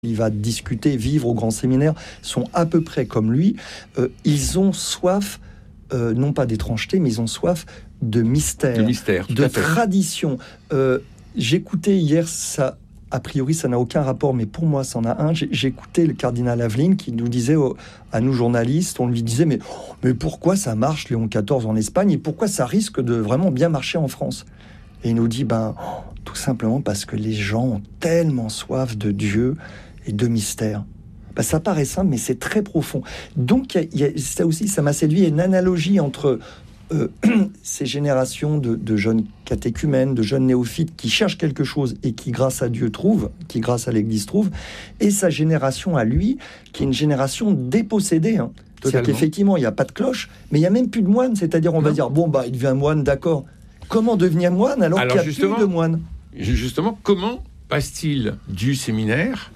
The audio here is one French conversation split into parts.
il va discuter, vivre au grand séminaire, sont à peu près comme lui. Ils ont soif, non pas d'étrangeté, mais ils ont soif de mystère, de tradition. J'écoutais hier, ça, a priori ça n'a aucun rapport, mais pour moi ça en a un. J'écoutais le cardinal Aveline qui nous disait, à nous journalistes, on lui disait mais pourquoi ça marche Léon XIV en Espagne et pourquoi ça risque de vraiment bien marcher en France? Et il nous dit tout simplement parce que les gens ont tellement soif de Dieu et de mystère. Ça paraît simple, mais c'est très profond. Donc, ça aussi, ça m'a séduit. Il y a une analogie entre ces générations de jeunes catéchumènes, de jeunes néophytes qui cherchent quelque chose et qui, grâce à Dieu, trouvent, qui, grâce à l'Église, trouvent, et sa génération à lui, qui est une génération dépossédée. C'est-à-dire qu'effectivement, il n'y a pas de cloche, mais il n'y a même plus de moine. C'est-à-dire, on va dire, il devient moine, d'accord. Comment devenir moine alors qu'il n'y a plus de moine? Justement, comment passe-t-il du séminaire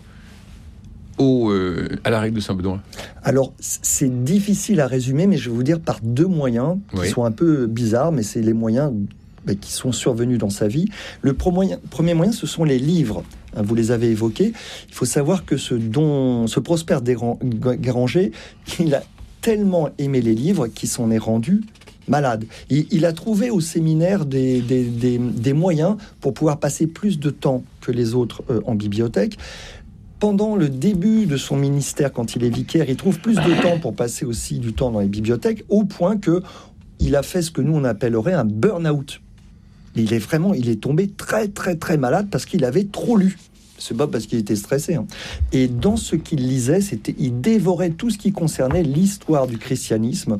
à la règle de Saint-Benoît? Alors, c'est difficile à résumer, mais je vais vous dire par deux moyens qui sont un peu bizarres, mais c'est les moyens qui sont survenus dans sa vie. Le premier moyen, ce sont les livres. Vous les avez évoqués. Il faut savoir que ce Prosper Guéranger, il a tellement aimé les livres qu'il s'en est rendu malade. Il a trouvé au séminaire des moyens pour pouvoir passer plus de temps que les autres en bibliothèque. Pendant le début de son ministère, quand il est vicaire, il trouve plus de temps pour passer aussi du temps dans les bibliothèques, au point que il a fait ce que nous on appellerait un burn-out. Il est tombé très très très malade parce qu'il avait trop lu. C'est pas parce qu'il était stressé. Et dans ce qu'il lisait, il dévorait tout ce qui concernait l'histoire du christianisme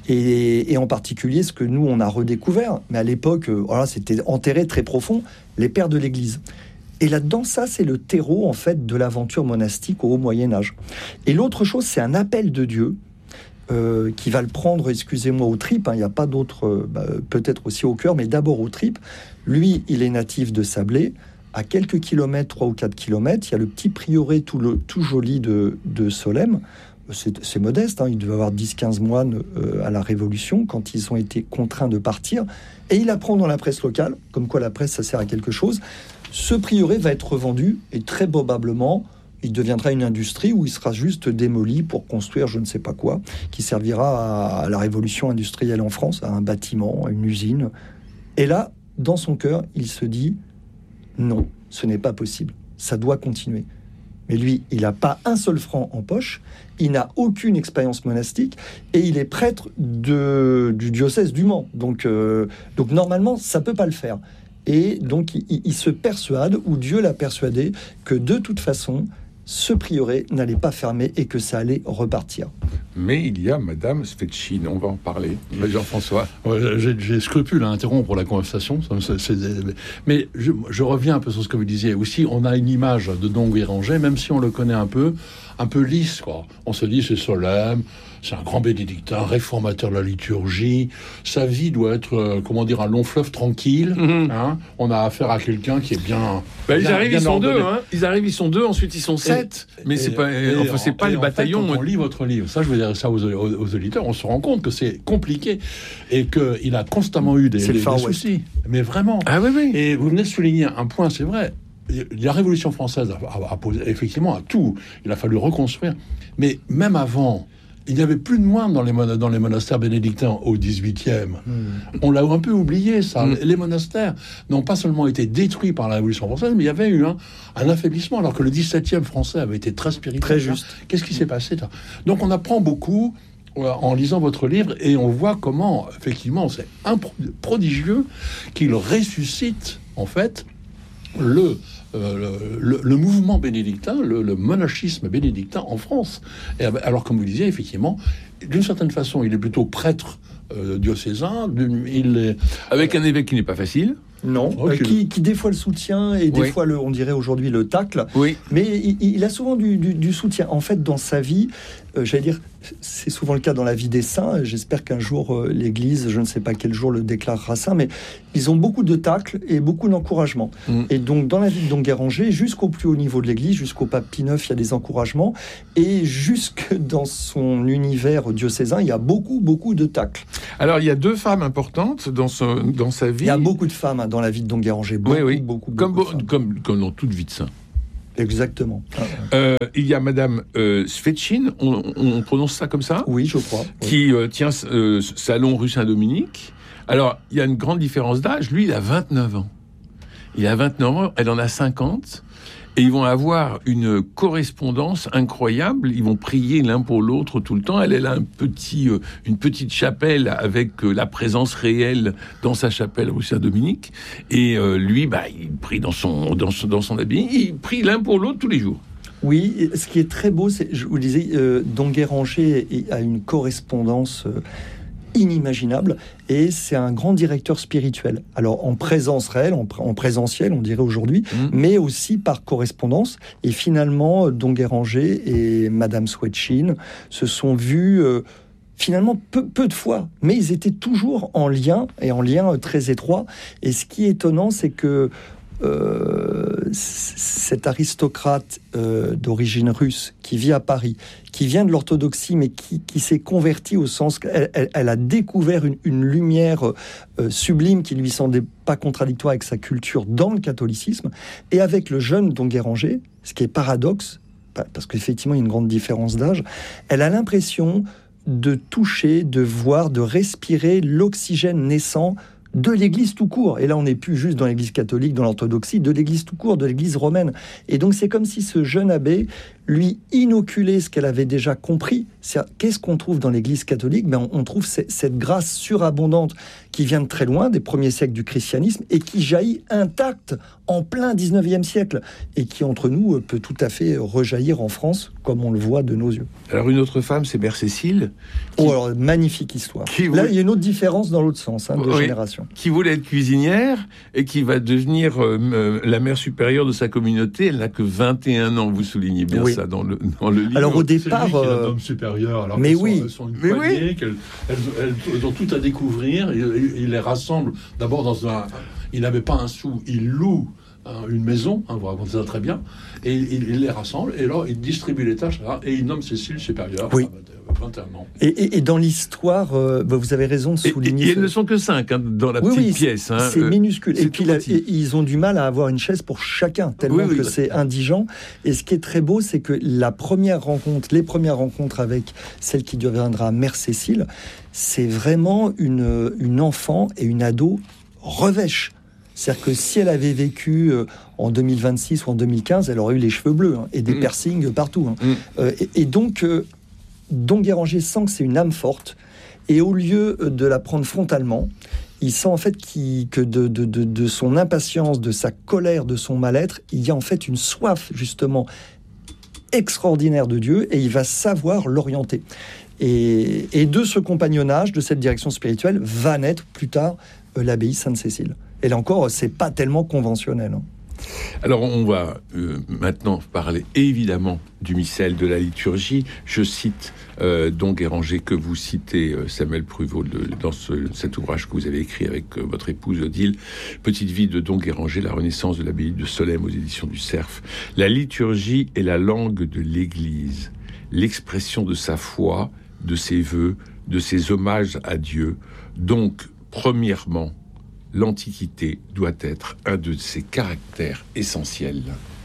et en particulier ce que nous on a redécouvert. Mais à l'époque, c'était enterré très profond, les pères de l'Église. Et là-dedans, ça, c'est le terreau, en fait, de l'aventure monastique au Haut Moyen-Âge. Et l'autre chose, c'est un appel de Dieu qui va le prendre, excusez-moi, aux tripes. Il n'y a pas d'autre, peut-être aussi au cœur, mais d'abord aux tripes. Lui, il est natif de Sablé. À quelques kilomètres, 3 ou 4 kilomètres, il y a le petit prieuré tout joli de Solesmes. C'est modeste, il devait avoir 10-15 moines à la Révolution, quand ils ont été contraints de partir. Et il apprend dans la presse locale, comme quoi la presse, ça sert à quelque chose. Ce prieuré va être revendu et très probablement, il deviendra une industrie où il sera juste démoli pour construire je ne sais pas quoi, qui servira à la révolution industrielle en France, à un bâtiment, à une usine. Et là, dans son cœur, il se dit non, ce n'est pas possible, ça doit continuer. Mais lui, il n'a pas un seul franc en poche, il n'a aucune expérience monastique et il est prêtre du diocèse du Mans. Donc normalement, ça ne peut pas le faire. Et donc, il se persuade, ou Dieu l'a persuadé, que de toute façon, ce prieuré n'allait pas fermer et que ça allait repartir. Mais il y a Madame Svetchine, on va en parler. Jean-François. J'ai scrupule à interrompre la conversation. Mais je reviens un peu sur ce que vous disiez. Aussi, on a une image de Don Guéranger, même si on le connaît un peu lisse, quoi. On se dit, c'est solemne, c'est un grand bénédictin, réformateur de la liturgie. Sa vie doit être, un long fleuve tranquille. On a affaire à quelqu'un qui est bien... ils arrivent, ils sont deux, ensuite ils sont 7. Mais c'est pas le bataillon. Quand on lit votre livre, ça je veux dire ça aux auditeurs, on se rend compte que c'est compliqué et qu'il a constamment eu des soucis. Mais vraiment. Ah oui. Et vous venez de souligner un point, c'est vrai. La Révolution française a posé effectivement à tout. Il a fallu reconstruire. Mais même avant, il n'y avait plus de moines dans les monastères bénédictins au XVIIIe. On l'a un peu oublié, ça. Les monastères n'ont pas seulement été détruits par la Révolution française, mais il y avait eu un affaiblissement, alors que le XVIIe français avait été très spirituel. Très juste. Qu'est-ce qui s'est passé là? Donc on apprend beaucoup en lisant votre livre, et on voit comment, effectivement, c'est prodigieux qu'il ressuscite, en fait, le mouvement bénédictin, le monachisme bénédictin en France. Et alors, comme vous disiez, effectivement, d'une certaine façon, il est plutôt prêtre diocésain. Avec un évêque qui n'est pas facile. Non, qui des fois le soutient et des fois, on dirait aujourd'hui, le tacle. Oui. Mais il a souvent du soutien. En fait, dans sa vie, j'allais dire, c'est souvent le cas dans la vie des saints. J'espère qu'un jour, l'Église, je ne sais pas quel jour, le déclarera saint, mais ils ont beaucoup de tacle et beaucoup d'encouragement. Et donc, dans la vie de Don Guéranger, jusqu'au plus haut niveau de l'Église, jusqu'au pape Pie IX, il y a des encouragements. Et jusque dans son univers diocésain, il y a beaucoup, beaucoup de tacle. Alors, il y a 2 femmes importantes dans sa vie. Il y a beaucoup de femmes dans la vie de Don Guéranger. Beaucoup. Comme dans toute vie de saint. Exactement. Il y a Madame Svetchine, on prononce ça comme ça ? Oui, je crois. Qui tient salon rue Saint-Dominique. Alors, il y a une grande différence d'âge. Lui, il a 29 ans. Elle en a 50. Et ils vont avoir une correspondance incroyable. Ils vont prier l'un pour l'autre tout le temps. Elle a une petite chapelle avec la présence réelle dans sa chapelle rue Saint-Dominique. Et lui, il prie dans son habit. Il prie l'un pour l'autre tous les jours. Oui, ce qui est très beau, c'est, je vous disais, Don Guéranger a une correspondance inimaginable, et c'est un grand directeur spirituel. Alors en présence réelle, en présentiel, on dirait aujourd'hui, mais aussi par correspondance. Et finalement, Don Guéranger et Madame Svetchine se sont vus finalement peu de fois, mais ils étaient toujours en lien, et en lien très étroit. Et ce qui est étonnant, c'est que cet aristocrate d'origine russe qui vit à Paris, qui vient de l'orthodoxie, mais qui s'est converti au sens qu'elle a découvert une lumière sublime qui lui semblait pas contradictoire avec sa culture dans le catholicisme, et avec le jeune Don Guéranger, ce qui est paradoxe, parce qu'effectivement il y a une grande différence d'âge, elle a l'impression de toucher, de voir, de respirer l'oxygène naissant de l'Église tout court. Et là, on n'est plus juste dans l'Église catholique, dans l'orthodoxie, de l'Église tout court, de l'Église romaine. Et donc, c'est comme si ce jeune abbé lui inoculait ce qu'elle avait déjà compris. Qu'est-ce qu'on trouve dans l'Église catholique ? On trouve cette grâce surabondante qui vient de très loin, des premiers siècles du christianisme, et qui jaillit intacte en plein 19e siècle, et qui, entre nous, peut tout à fait rejaillir en France, comme on le voit de nos yeux. Alors, une autre femme, c'est Mère Cécile. Alors, magnifique histoire. Là, il y a une autre différence dans l'autre sens, de génération. Qui voulait être cuisinière, et qui va devenir la mère supérieure de sa communauté. Elle n'a que 21 ans, vous soulignez bien ça dans le livre. Alors, au départ... C'est lui qui est l'homme supérieur, alors mais elles sont une poignée, elles ont tout à découvrir. Il les rassemble d'abord dans un... Il n'avait pas un sou, il loue une maison, vous racontez ça très bien, et il les rassemble, et là il distribue les tâches, et il nomme Cécile supérieure. Oui. 21 ans. Et dans l'histoire, vous avez raison de souligner... Et elles ne sont que 5 dans la petite pièce. C'est minuscule. Et puis ils ont du mal à avoir une chaise pour chacun, tellement que c'est indigent. Et ce qui est très beau, c'est que les premières rencontres avec celle qui deviendra Mère Cécile, c'est vraiment une enfant et une ado revêche. C'est-à-dire que si elle avait vécu en 2026 ou en 2015, elle aurait eu les cheveux bleus et des piercings partout. Et donc... Don Guéranger sent que c'est une âme forte, et au lieu de la prendre frontalement, il sent en fait que de son impatience, de sa colère, de son mal-être, il y a en fait une soif justement extraordinaire de Dieu, et il va savoir l'orienter. Et de ce compagnonnage, de cette direction spirituelle, va naître plus tard l'abbaye Sainte-Cécile. Et là encore, c'est pas tellement conventionnel. Alors, on va maintenant parler évidemment du missel, de la liturgie. Je cite Don Guéranger, que vous citez, Samuel Pruvot, dans cet ouvrage que vous avez écrit avec votre épouse Odile, Petite vie de Don Guéranger, la renaissance de l'abbaye de Solesmes aux éditions du Cerf. La liturgie est la langue de l'Église, l'expression de sa foi, de ses vœux, de ses hommages à Dieu. Donc, premièrement, l'Antiquité doit être un de ses caractères essentiels.